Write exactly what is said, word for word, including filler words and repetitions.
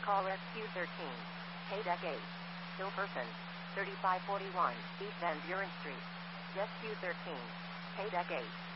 Call S Q thirteen. K D E C eight. Still person. thirty-five forty-one, East Van Buren Street. S Q thirteen. K D E C eight.